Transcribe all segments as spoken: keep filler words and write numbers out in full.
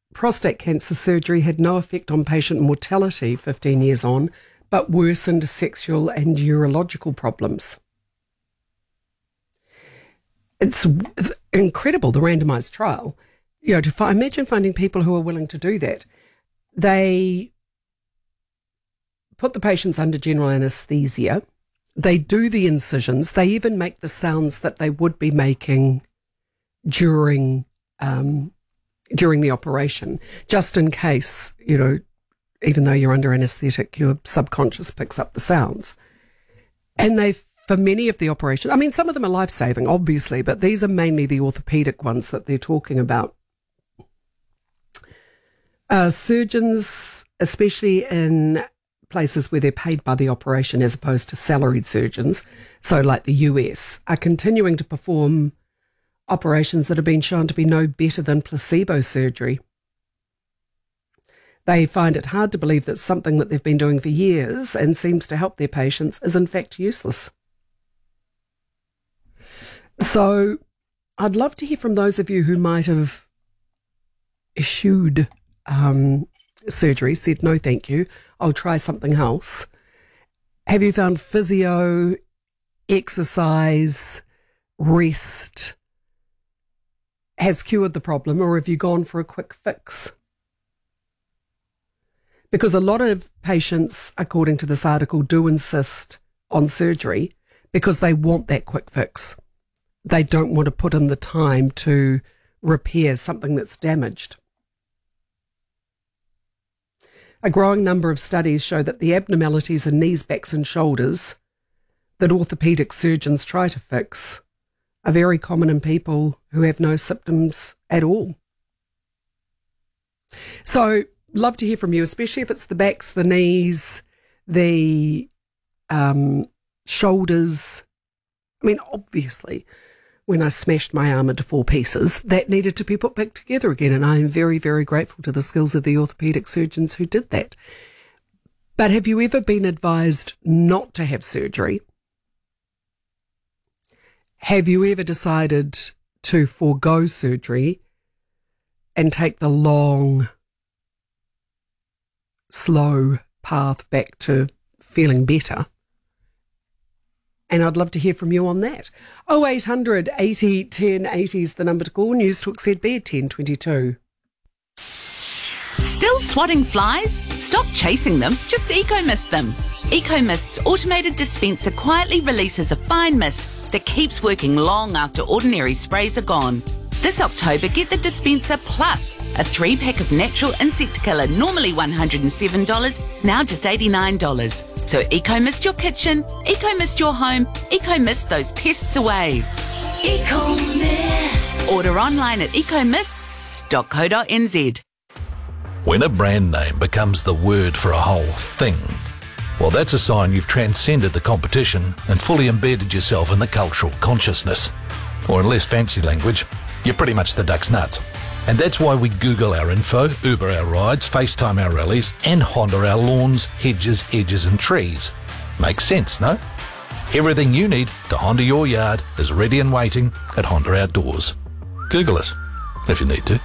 prostate cancer surgery had no effect on patient mortality fifteen years on, but worsened sexual and urological problems. It's incredible, the randomised trial. You know, to fi- imagine finding people who are willing to do that. They put the patients under general anaesthesia. They do the incisions. They even make the sounds that they would be making during um, during the operation, just in case, you know, even though you're under anaesthetic, your subconscious picks up the sounds. And they, for many of the operations, I mean, some of them are life-saving, obviously, but these are mainly the orthopaedic ones that they're talking about. Uh, surgeons, especially in places where they're paid by the operation as opposed to salaried surgeons, so like the U S, are continuing to perform operations that have been shown to be no better than placebo surgery. They find it hard to believe that something that they've been doing for years and seems to help their patients is in fact useless. So I'd love to hear from those of you who might have eschewed um, surgery, said no thank you, I'll try something else. Have you found physio, exercise, rest has cured the problem, or have you gone for a quick fix? Because a lot of patients, according to this article, do insist on surgery because they want that quick fix. They don't want to put in the time to repair something that's damaged. A growing number of studies show that the abnormalities in knees, backs and shoulders that orthopaedic surgeons try to fix are very common in people who have no symptoms at all. So, love to hear from you, especially if it's the backs, the knees, the um, shoulders. I mean, obviously, when I smashed my arm into four pieces, that needed to be put back together again, and I am very, very grateful to the skills of the orthopaedic surgeons who did that. But have you ever been advised not to have surgery? Have you ever decided to forego surgery and take the long, slow path back to feeling better? And I'd love to hear from you on that. oh eight hundred eighty ten eighty is the number to call. News Talk Z B at ten twenty-two. Still swatting flies? Stop chasing them, just eco-mist them. Eco-Mist's automated dispenser quietly releases a fine mist that keeps working long after ordinary sprays are gone. This October, get the dispenser plus a three-pack of natural insect killer, normally one hundred seven dollars, now just eighty-nine dollars. So eco-mist your kitchen, eco-mist your home, eco-mist those pests away. Eco-Mist. Order online at ecomist dot co dot n z. When a brand name becomes the word for a whole thing, well, that's a sign you've transcended the competition and fully embedded yourself in the cultural consciousness. Or in less fancy language, you're pretty much the duck's nuts. And that's why we Google our info, Uber our rides, FaceTime our rallies, and Honda our lawns, hedges, edges and trees. Makes sense, no? Everything you need to Honda your yard is ready and waiting at Honda Outdoors. Google us, if you need to.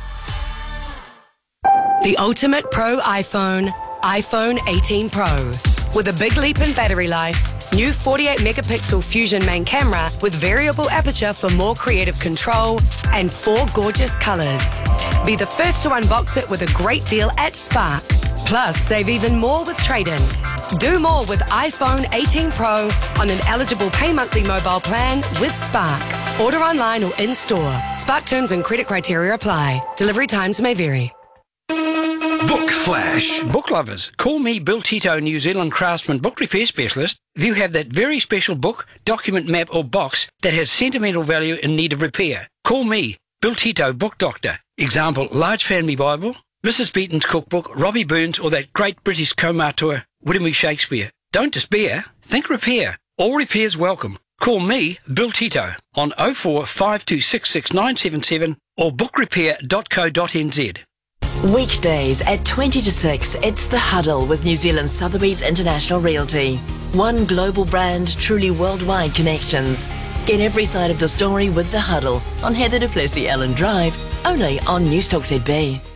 The ultimate pro iPhone, iPhone eighteen Pro. With a big leap in battery life, new forty-eight megapixel Fusion main camera with variable aperture for more creative control, and four gorgeous colours. Be the first to unbox it with a great deal at Spark. Plus, save even more with trade-in. Do more with iPhone eighteen Pro on an eligible pay monthly mobile plan with Spark. Order online or in-store. Spark terms and credit criteria apply. Delivery times may vary. Book Flash. Book lovers, call me Bill Tito, New Zealand craftsman book repair specialist. If you have that very special book, document, map or box that has sentimental value in need of repair, call me, Bill Tito, book doctor. Example, Large Family Bible, Missus Beaton's cookbook, Robbie Burns or that great British co-auteur, William E. Shakespeare. Don't despair, think repair. All repairs welcome. Call me, Bill Tito, on oh four five two six six nine seven seven or book repair dot co dot n z. Weekdays at twenty to six, it's The Huddle with New Zealand Sotheby's International Realty. One global brand, truly worldwide connections. Get every side of the story with The Huddle on Heather du Plessis Allen Drive, only on News Talk Z B.